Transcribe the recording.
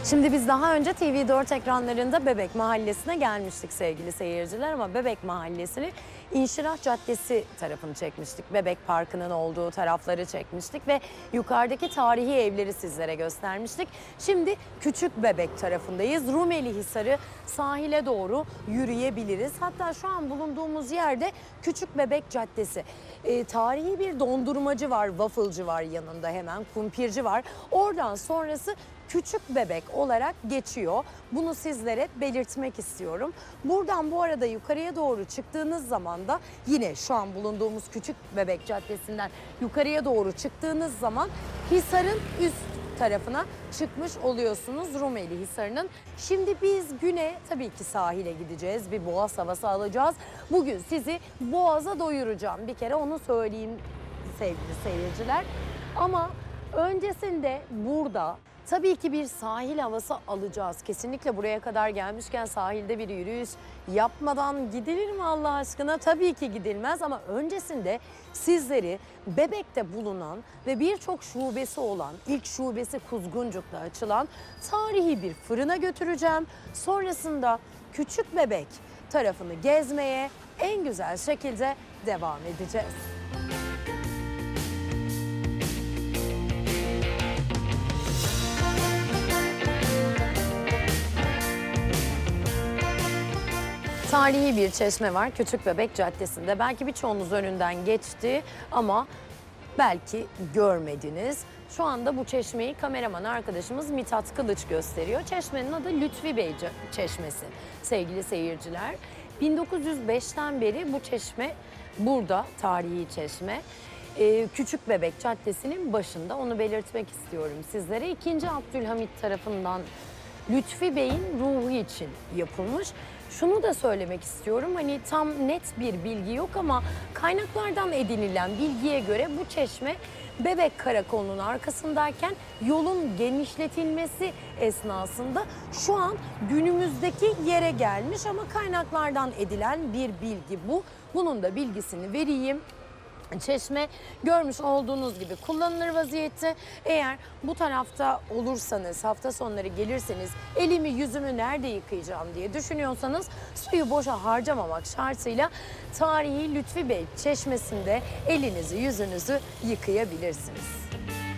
Şimdi biz daha önce TV4 ekranlarında Bebek Mahallesi'ne gelmiştik sevgili seyirciler, ama Bebek Mahallesi'ni İnşirah Caddesi tarafını çekmiştik. Bebek Parkı'nın olduğu tarafları çekmiştik ve yukarıdaki tarihi evleri sizlere göstermiştik. Şimdi Küçük Bebek tarafındayız. Rumeli Hisarı sahile doğru yürüyebiliriz. Hatta şu an bulunduğumuz yerde Küçük Bebek Caddesi. Tarihi bir dondurmacı var, wafflecı var yanında, hemen kumpirci var. Oradan sonrası Küçük Bebek olarak geçiyor. Bunu sizlere belirtmek istiyorum. Buradan bu arada yukarıya doğru çıktığınız zaman da yine şu an bulunduğumuz Küçük Bebek Caddesi'nden yukarıya doğru çıktığınız zaman Hisar'ın üst tarafına çıkmış oluyorsunuz, Rumeli Hisarı'nın. Şimdi biz güne tabii ki sahile gideceğiz. Bir boğaz havası alacağız. Bugün sizi boğaza doyuracağım. Bir kere onu söyleyeyim sevgili seyirciler. Ama öncesinde burada tabii ki bir sahil havası alacağız. Kesinlikle buraya kadar gelmişken sahilde bir yürüyüş yapmadan gidilir mi Allah aşkına? Tabii ki gidilmez, ama öncesinde sizleri Bebek'te bulunan ve birçok şubesi olan, ilk şubesi Kuzguncuk'ta açılan tarihi bir fırına götüreceğim. Sonrasında Küçük Bebek tarafını gezmeye en güzel şekilde devam edeceğiz. Tarihi bir çeşme var Küçük Bebek Caddesi'nde. Belki birçoğunuz önünden geçti ama belki görmediniz. Şu anda bu çeşmeyi kameraman arkadaşımız Mithat Kılıç gösteriyor. Çeşmenin adı Lütfi Bey Çeşmesi sevgili seyirciler. 1905'ten beri bu çeşme burada, tarihi çeşme. Küçük Bebek Caddesi'nin başında, onu belirtmek istiyorum sizlere. 2. Abdülhamit tarafından Lütfi Bey'in ruhu için yapılmış. Şunu da söylemek istiyorum, hani tam net bir bilgi yok ama kaynaklardan edinilen bilgiye göre bu çeşme Bebek Karakolu'nun arkasındayken yolun genişletilmesi esnasında şu an günümüzdeki yere gelmiş, ama kaynaklardan edilen bir bilgi bu. Bunun da bilgisini vereyim. Çeşme görmüş olduğunuz gibi kullanılır vaziyette. Eğer bu tarafta olursanız, hafta sonları gelirseniz, elimi yüzümü nerede yıkayacağım diye düşünüyorsanız suyu boşa harcamamak şartıyla tarihi Lütfi Bey Çeşmesi'nde elinizi yüzünüzü yıkayabilirsiniz.